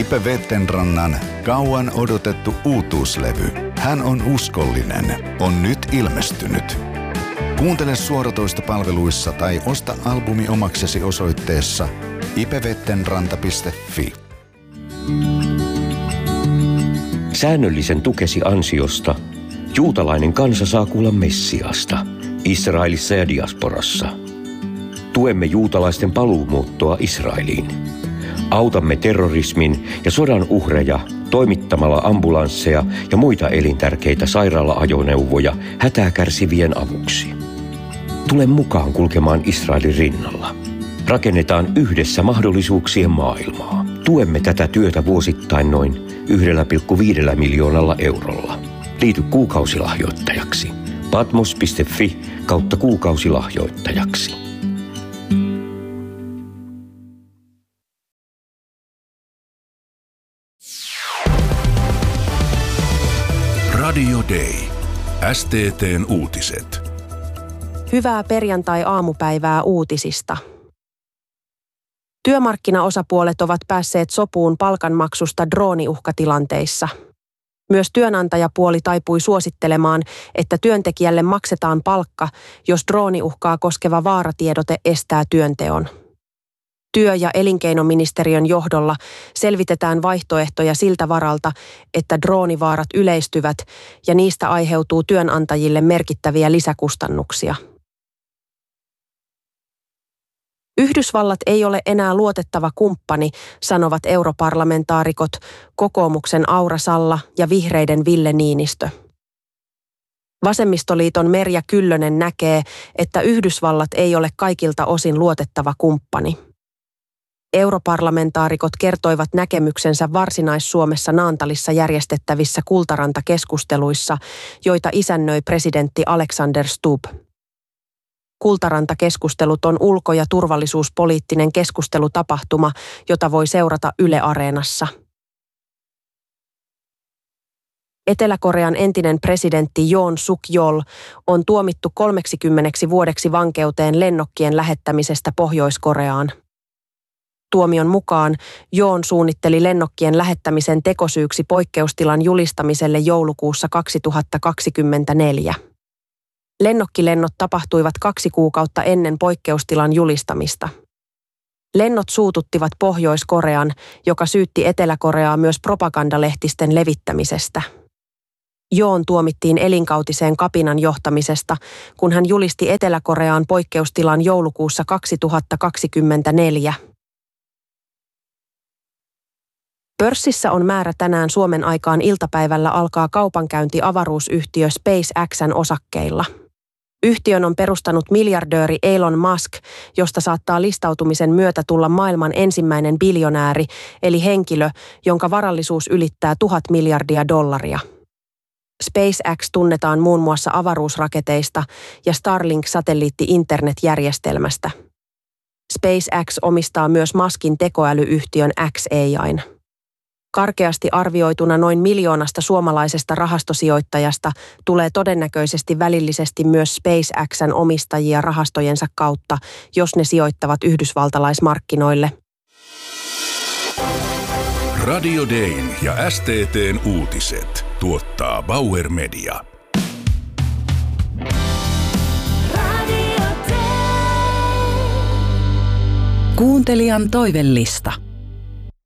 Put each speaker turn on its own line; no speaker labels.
Ipe Vettenrannan kauan odotettu uutuuslevy Hän on uskollinen on nyt ilmestynyt. Kuuntele suoratoistopalveluissa tai osta albumi omaksesi osoitteessa ipevettenranta.fi.
Säännöllisen tukesi ansiosta juutalainen kansa saa kuulla Messiasta Israelissa ja diasporassa. Tuemme juutalaisten paluumuuttoa Israeliin. Autamme terrorismin ja sodan uhreja toimittamalla ambulansseja ja muita elintärkeitä sairaala-ajoneuvoja hätää kärsivien avuksi. Tule mukaan kulkemaan Israelin rinnalla. Rakennetaan yhdessä mahdollisuuksien maailmaa. Tuemme tätä työtä vuosittain noin 1,5 miljoonalla eurolla. Liity kuukausilahjoittajaksi. patmos.fi/kuukausilahjoittajaksi.
Radio Day. STT:n uutiset.
Hyvää perjantai-aamupäivää uutisista. Työmarkkinaosapuolet ovat päässeet sopuun palkanmaksusta drooniuhkatilanteissa. Myös työnantajapuoli taipui suosittelemaan, että työntekijälle maksetaan palkka, jos drooniuhkaa koskeva vaaratiedote estää työnteon. Työ- ja elinkeinoministeriön johdolla selvitetään vaihtoehtoja siltä varalta, että droonivaarat yleistyvät ja niistä aiheutuu työnantajille merkittäviä lisäkustannuksia. Yhdysvallat ei ole enää luotettava kumppani, sanovat europarlamentaarikot kokoomuksen Aura Salla ja vihreiden Ville Niinistö. Vasemmistoliiton Merja Kyllönen näkee, että Yhdysvallat ei ole kaikilta osin luotettava kumppani. Europarlamentaarikot kertoivat näkemyksensä Varsinais-Suomessa Naantalissa järjestettävissä Kultaranta-keskusteluissa, joita isännöi presidentti Alexander Stubb. Kultaranta-keskustelut on ulko- ja turvallisuuspoliittinen keskustelutapahtuma, jota voi seurata Yle Areenassa. Etelä-Korean entinen presidentti Yoon Suk-yeol on tuomittu 30 vuodeksi vankeuteen lennokkien lähettämisestä Pohjois-Koreaan. Tuomion mukaan Yoon suunnitteli lennokkien lähettämisen tekosyyksi poikkeustilan julistamiselle joulukuussa 2024. Lennokkilennot tapahtuivat 2 kuukautta ennen poikkeustilan julistamista. Lennot suututtivat Pohjois-Korean, joka syytti Etelä-Koreaa myös propagandalehtisten levittämisestä. Yoon tuomittiin elinkautiseen kapinan johtamisesta, kun hän julisti Etelä-Koreaan poikkeustilan joulukuussa 2024. Pörssissä on määrä tänään Suomen aikaan iltapäivällä alkaa kaupankäynti avaruusyhtiö SpaceX:n osakkeilla. Yhtiön on perustanut miljardööri Elon Musk, josta saattaa listautumisen myötä tulla maailman ensimmäinen biljonääri, eli henkilö, jonka varallisuus ylittää $1,000 miljardia. SpaceX tunnetaan muun muassa avaruusraketeista ja Starlink-satelliitti-internetjärjestelmästä. SpaceX omistaa myös Muskin tekoälyyhtiön xAI:n. Karkeasti arvioituna noin 1 miljoonasta suomalaisesta rahastosijoittajasta tulee todennäköisesti välillisesti myös SpaceX:n omistajia rahastojensa kautta, jos ne sijoittavat yhdysvaltalaismarkkinoille.
Radio Dayn ja STT:n uutiset tuottaa Bauer Media.
Kuuntelijan toivellista.